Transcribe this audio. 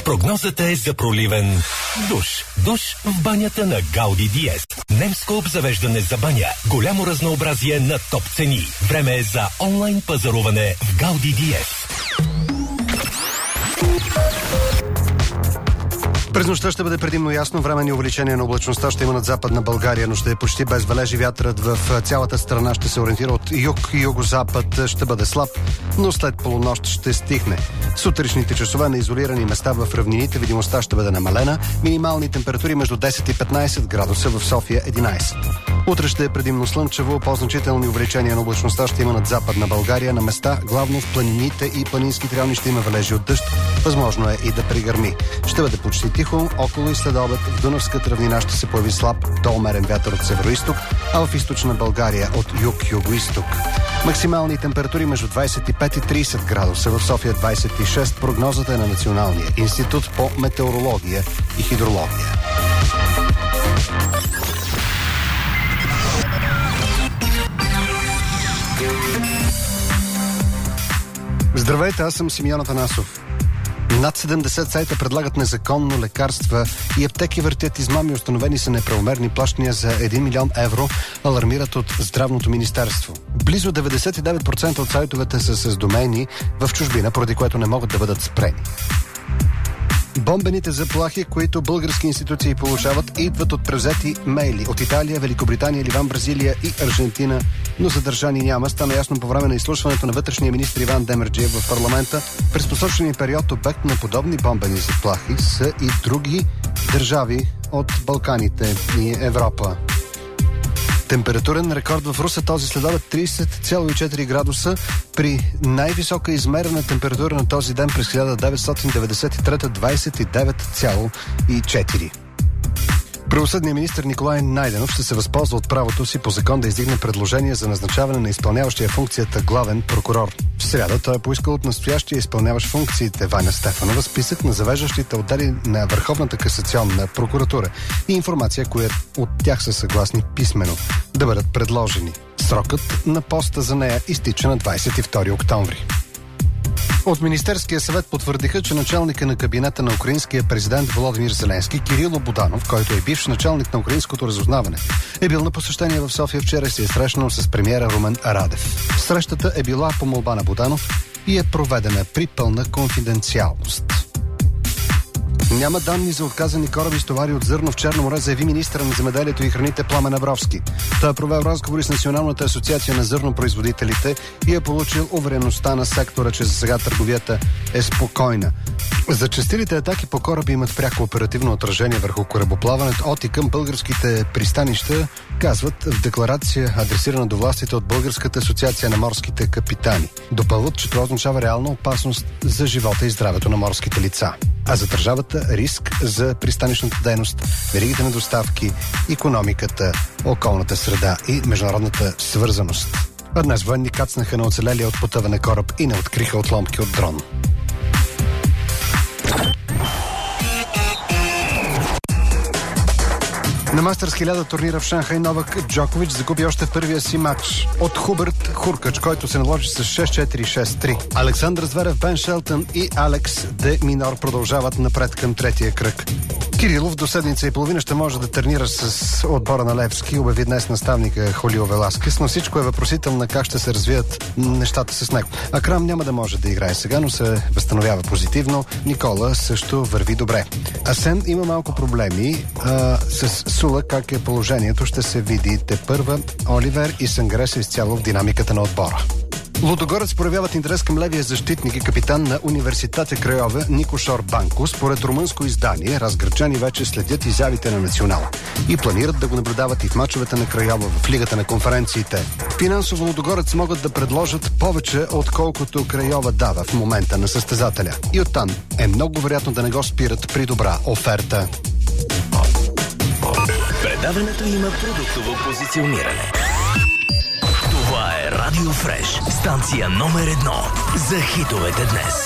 Прогнозата е за проливен душ. Душ в банята на Гауди Диез. Немско обзавеждане за баня. Голямо разнообразие на топ цени. Време е за онлайн пазаруване в Гауди Диез. През нощта ще бъде предимно ясно, временни увеличения на облачността ще има над западна България, но ще е почти без валежи. Вятърът в цялата страна ще се ориентира от юг и югозапад, ще бъде слаб, но след полунощ ще стихне. Сутрешните часове на изолирани места в равнините видимостта ще бъде намалена, минимални температури между 10 и 15 градуса, в София 11. Утре ще е предимно слънчево, по-значителни увеличения на облачността ще има над западна България, на места, главно в планините и планински райони ще има валежи от дъжд, възможно е и да пригърми. Ще бъде почти тихо, около и следобед в Дунавската равнина ще се появи слаб до умерен вятър от североизток, а в източна България от юг-югоизток. Максимални температури между 25 и 30 градуса, в София 26. Прогнозата е на Националния институт по метеорология и хидрология. Здравейте, аз съм Симеон Атанасов. Над 70 сайта предлагат незаконно лекарства и аптеки въртят измами, установени са неправомерни плащания за 1 милион евро, алармират от Здравното министерство. Близо 99% от сайтовете са с домейни в чужбина, поради което не могат да бъдат спрени. Бомбените заплахи, които български институции получават, идват от превзети мейли от Италия, Великобритания, Ливан, Бразилия и Аржентина, но задържани няма. Стана ясно по време на изслушването на вътрешния министр Иван Демерджиев в парламента. През посочения период обект на подобни бомбени заплахи са и други държави от Балканите и Европа. Температурен рекорд в Русе този следобед 30,4 градуса при най-висока измерена температура на този ден през 1993 29,4. Правосъдният министър Николай Найденов ще се възползва от правото си по закон да издигне предложение за назначаване на изпълняващия функцията главен прокурор. В сряда той е поискал от настоящия изпълняващ функциите Ваня Стефанова списък на завеждащите отдели на Върховната касационна прокуратура и информация, коя от тях са съгласни писмено да бъдат предложени. Срокът на поста за нея изтича на 22 октомври. От Министерския съвет потвърдиха, че началника на кабинета на украинския президент Володимир Зеленски, Кирило Буданов, който е бивш началник на украинското разузнаване, е бил на посещение в София вчера и се е срещнал с премиера Румен Радев. Срещата е била по молба на Буданов и е проведена при пълна конфиденциалност. Няма данни за отказани кораби с товари от зърно в Черно море, заяви министъра на земеделието и храните Пламен Абровски. Той е провел разговори с Националната асоциация на зърнопроизводителите и е получил увереността на сектора, че за сега търговията е спокойна. Зачестилите атаки по кораби имат пряко оперативно отражение върху корабоплаването от и към българските пристанища, казват в декларация, адресирана до властите от Българската асоциация на морските капитани. Допълват, че това означава реална опасност за живота и здравето на морските лица. А за държавата риск за пристанищната дейност, веригите на доставки, икономиката, околната среда и международната свързаност. А днес военни кацнаха на оцелелия от потъване кораб и не откриха отломки от дрон. На Мастерс 1000 турнира в Шанхай Новак Джокович загуби още в първия си матч от Хуберт Хуркач, който се наложи с 6-4 и 6-3. Александър Зверев, Бен Шелтън и Алекс Де Минор продължават напред към третия кръг. Кирилов до седмица и половина ще може да тренира с отбора на Левски, обяви днес наставника Хулио Веласкес, но всичко е въпросително на как ще се развият нещата с него. Акрам няма да може да играе сега, но се възстановява позитивно. Никола също върви добре. Асен има малко проблеми с Сула, как е положението, ще се види тепърва. Оливер и Сангре са изцяло в динамиката на отбора. Лудогорец проявяват интерес към левия защитник и капитан на Университета Крайове Нико Шорбанко. Според румънско издание, разграчани вече следят изявите на Национал и планират да го наблюдават и в мачовете на Крайова в Лигата на конференциите. Финансово Лудогорец могат да предложат повече, отколкото Крайова дава в момента на състезателя. И оттам е много вероятно да не го спират при добра оферта. Предаването има продуктово позициониране. Това е Радио Фреш, станция номер 1 за хитовете днес.